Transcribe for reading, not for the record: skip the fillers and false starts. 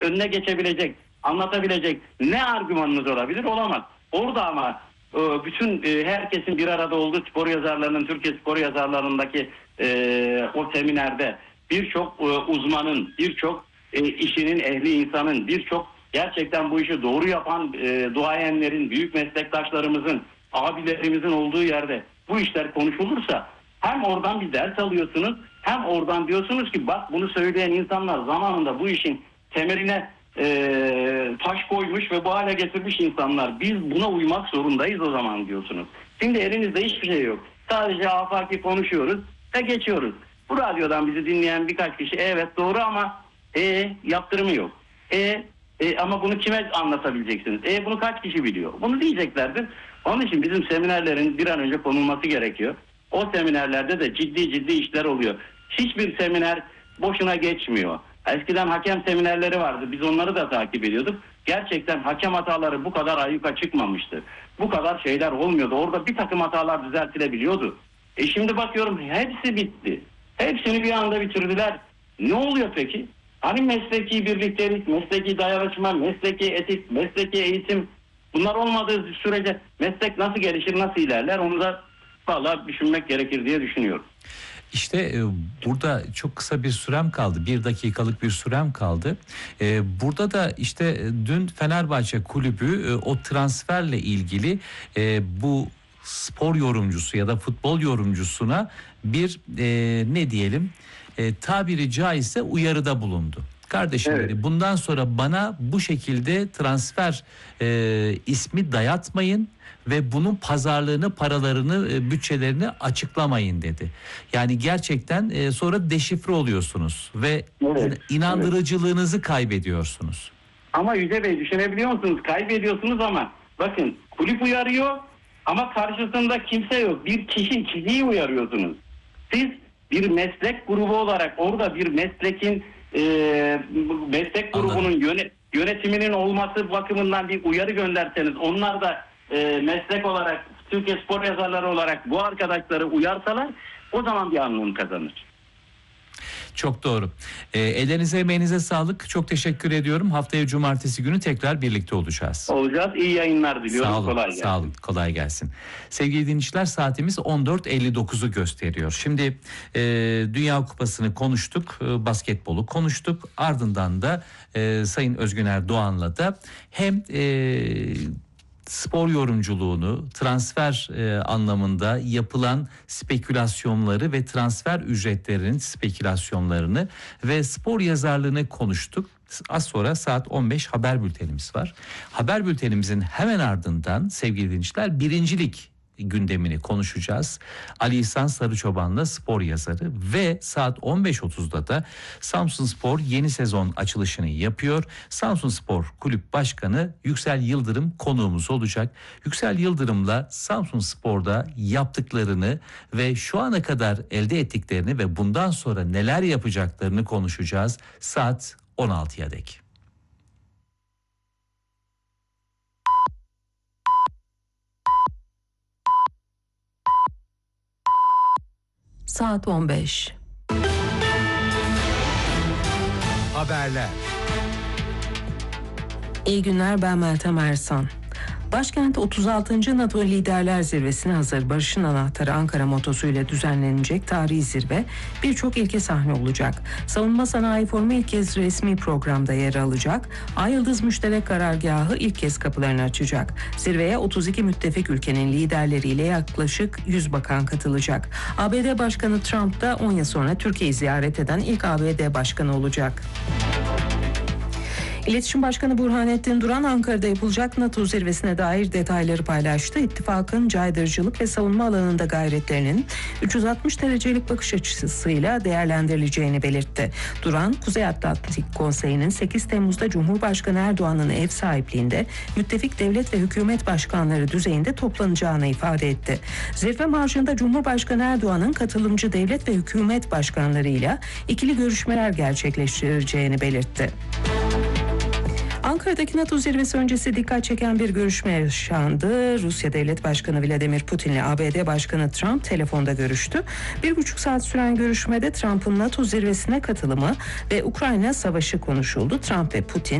önüne geçebilecek, anlatabilecek ne argümanınız olabilir? Olamaz. Orada ama bütün herkesin bir arada olduğu spor yazarlarının, Türkiye spor yazarlarındaki o seminerde birçok uzmanın, birçok işinin ehli insanın, birçok gerçekten bu işi doğru yapan duayenlerin, büyük meslektaşlarımızın, abilerimizin olduğu yerde bu işler konuşulursa hem oradan bir ders alıyorsunuz, hem oradan diyorsunuz ki bak bunu söyleyen insanlar zamanında bu işin temeline taş koymuş ve bu hale getirmiş insanlar. Biz buna uymak zorundayız o zaman diyorsunuz. Şimdi elinizde hiçbir şey yok. Sadece afaki konuşuyoruz ve geçiyoruz. Bu radyodan bizi dinleyen birkaç kişi evet doğru ama yaptırımı yok. Ama bunu kime anlatabileceksiniz? Bunu kaç kişi biliyor? Bunu diyeceklerdir. Onun için bizim seminerlerin bir an önce konulması gerekiyor. O seminerlerde de ciddi işler oluyor. Hiçbir seminer boşuna geçmiyor. Eskiden hakem seminerleri vardı. Biz onları da takip ediyorduk. Gerçekten hakem hataları bu kadar ayyuka çıkmamıştı. Bu kadar şeyler olmuyordu. Orada bir takım hatalar düzeltilebiliyordu. Şimdi bakıyorum hepsi bitti. Hepsini bir anda bitirdiler. Ne oluyor peki? Hani mesleki birliktelik, mesleki dayanışma, mesleki etik, mesleki eğitim, bunlar olmadığı sürece meslek nasıl gelişir, nasıl ilerler onu da vallahi düşünmek gerekir diye düşünüyorum. İşte burada çok kısa bir sürem kaldı. 1 dakikalık bir sürem kaldı. Burada da işte dün Fenerbahçe kulübü o transferle ilgili bu spor yorumcusu ya da futbol yorumcusuna bir ne diyelim tabiri caizse uyarıda bulundu. Kardeşim dedi, bundan sonra bana bu şekilde transfer ismi dayatmayın ve bunun pazarlığını, paralarını, bütçelerini açıklamayın dedi. Yani gerçekten sonra deşifre oluyorsunuz ve inandırıcılığınızı kaybediyorsunuz. Ama Yüce Bey düşünebiliyor musunuz? Kaybediyorsunuz ama bakın kulüp uyarıyor ama karşısında kimse yok. Bir kişiyi uyarıyorsunuz. Siz bir meslek grubu olarak orada bir meslekin meslek grubunun yönetiminin olması bakımından bir uyarı gönderseniz, onlar da meslek olarak Türkiye spor yazarları olarak bu arkadaşları uyarsalar o zaman bir anlam kazanır. Çok doğru. Ellerinize emeğinize sağlık. Çok teşekkür ediyorum. Haftaya cumartesi günü tekrar birlikte olacağız. Olacağız. İyi yayınlar diliyorum. Sağ olun, kolay gelsin. Sağ olun. Kolay gelsin. Sevgili dinleyiciler, saatimiz 14.59'u gösteriyor. Şimdi Dünya Kupası'nı konuştuk. Basketbolu konuştuk. Ardından da Sayın Özgüner Doğan'la da hem spor yorumculuğunu, transfer anlamında yapılan spekülasyonları ve transfer ücretlerinin spekülasyonlarını ve spor yazarlığını konuştuk. Az sonra saat 15 haber bültenimiz var. Haber bültenimizin hemen ardından sevgili dinleyiciler birincilik gündemini konuşacağız. Ali İhsan Sarıçoban'la spor yazarı ve saat 15.30'da da Samsunspor yeni sezon açılışını yapıyor. Samsunspor Kulüp Başkanı Yüksel Yıldırım konuğumuz olacak. Yüksel Yıldırım'la Samsunspor'da yaptıklarını ve şu ana kadar elde ettiklerini ve bundan sonra neler yapacaklarını konuşacağız saat 16'ya dek. Saat 15. Haberler. İyi günler, ben Meltem Ersan. Başkent 36. NATO Liderler Zirvesi'ne hazır. Barış'ın anahtarı Ankara motosuyla düzenlenecek tarihi zirve birçok ilke sahne olacak. Savunma Sanayi Forumu ilk kez resmi programda yer alacak. Ay Yıldız Müşterek Karargahı ilk kez kapılarını açacak. Zirveye 32 müttefik ülkenin liderleriyle yaklaşık 100 bakan katılacak. ABD Başkanı Trump da 10 yıl sonra Türkiye'yi ziyaret eden ilk ABD Başkanı olacak. İletişim Başkanı Burhanettin Duran Ankara'da yapılacak NATO zirvesine dair detayları paylaştı. İttifakın caydırıcılık ve savunma alanında gayretlerinin 360 derecelik bakış açısıyla değerlendirileceğini belirtti. Duran, Kuzey Atlantik Konseyi'nin 8 Temmuz'da Cumhurbaşkanı Erdoğan'ın ev sahipliğinde müttefik devlet ve hükümet başkanları düzeyinde toplanacağını ifade etti. Zirve marjında Cumhurbaşkanı Erdoğan'ın katılımcı devlet ve hükümet başkanlarıyla ikili görüşmeler gerçekleştireceğini belirtti. Ankara'daki NATO zirvesi öncesi dikkat çeken bir görüşme yaşandı. Rusya Devlet Başkanı Vladimir Putin ile ABD Başkanı Trump telefonda görüştü. 1,5 saat süren görüşmede Trump'ın NATO zirvesine katılımı ve Ukrayna savaşı konuşuldu. Trump ve Putin